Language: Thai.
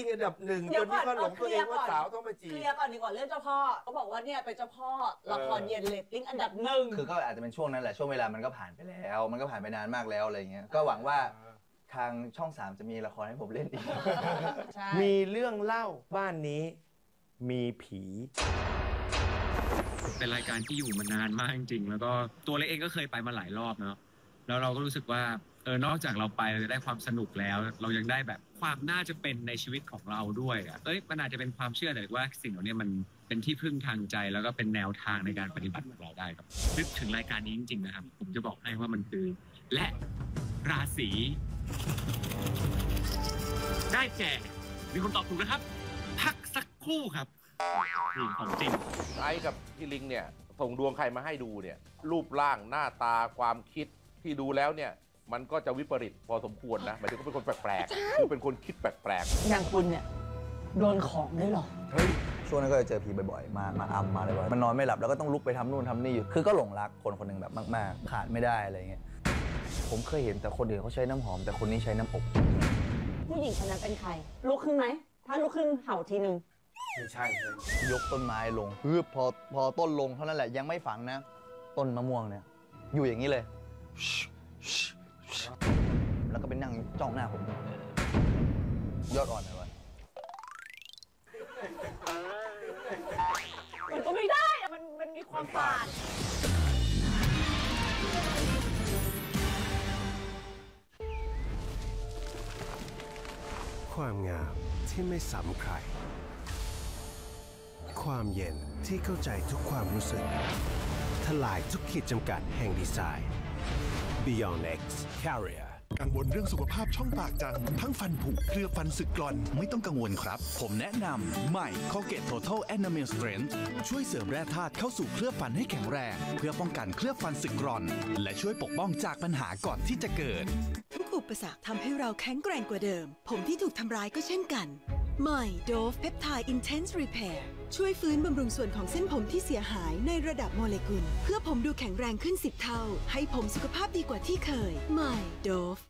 อันดับหนึ่งจนที่เขาหลงตัวเองว่าสาวต้องมาจีเคลียร์ก่อนดีกว่าเรื่องเจ้าพ่อเขาบอกว่าเนี่ยเป็นเจ้าพ่อละครเย็นเรตติ้งอันดับหนึ่งคือก็อาจจะเป็นช่วงนั้นแหละช่วงเวลามันก็ผ่านไปแล้ว มันก็ผ่านไปนานมากแล้วอะไรเงี้ยก็หวังว่าทางช่อง3จะมีละครให้ผมเล่นอีกมีเรื่องเล่าบ้านนี้มีผีเป็นรายการที่อยู่มานานมากจริงๆแล้วก็ตัวเล็กเองก็เคยไปมาหลายรอบเนาะแล้วเราก็รู้สึกว่านอกจากเราไปเราจะได้ความสนุกแล้ว เรายังได้แบบความน่าจะเป็นในชีวิตของเราด้วยมันอาจจะเป็นความเชื่อแต่ว่าสิ่งเหล่านี้มันเป็นที่พึ่งทางใจแล้วก็เป็นแนวทางในการปฏิบัติของเราได้ครับนึกถึงรายการนี้จริงๆนะครับผมจะบอกให้ว่ามันคือและราศีได้แก่มีคนตอบถูกนะครับพักสักครู่ครับนี่ของจริงไอ้กับพี่ลิงเนี่ยส่งดวงใครมาให้ดูเนี่ยรูปร่างหน้าตาความคิดที่ดูแล้วเนี่ยมันก็จะวิปริตพอสมควรนะหมายถึงว่าเป็นคนแปลกๆคือเป็นคนคิดแปลกๆอย่างคุณเนี่ยโดนของด้วยหรอเฮ้ยช่วงนั้นก็จะเจอผีบ่อยๆมาอัมมาอะไรบ่อยมันนอนไม่หลับแล้วก็ต้องลุกไปทำนู่นทำนี่อยู่คือก็หลงรักคนคนหนึ่งแบบมากๆขาดไม่ได้อะไรเงี้ยผมเคยเห็นแต่คนอื่นเขาใช้น้ำหอมแต่คนนี้ใช้น้ำอบผู้หญิงคนนั้นเป็นใครลุกขึ้นไหมถ้าลุกขึ้นเห่าทีนึงไม่ใช่เลยยกต้นไม้ลงพอต้นลงเท่านั้นแหละยังไม่ฝังนะต้นมะม่วงเนี่ยอยู่อย่างนี้เลยแล้วก็ไปนั่งจ้องหน้าผมยอดอ่อนเลยวะมันก็ไม่ได้อะมันมีความฝาดความงามที่ไม่ซ้ำใครความเย็นที่เข้าใจทุกความรู้สึกทลายทุกขีดจำกัดแห่งดีไซน์ Beyond X Carrier กังวลเรื่องสุขภาพช่องปากจังทั้งฟันผุเคลือบฟันสึกกร่อนไม่ต้องกังวลครับผมแนะนำใหม่ Colgate Total Enamel Strength ช่วยเสริมแร่ธาตุเข้าสู่เคลือบฟันให้แข็งแรงเพื่อป้องกันเคลือบฟันสึกกร่อนและช่วยปกป้องจากปัญหาก่อนที่จะเกิดทุกอุปสรรคทำให้เราแข็งแกร่งกว่าเดิมผมที่ถูกทำร้ายก็เช่นกันใหม่ Dove Peptide Intense Repair ช่วยฟื้นบำรุงส่วนของเส้นผมที่เสียหายในระดับโมเลกุลเพื่อผมดูแข็งแรงขึ้น10 เท่าให้ผมสุขภาพดีกว่าที่เคยใหม่ Dove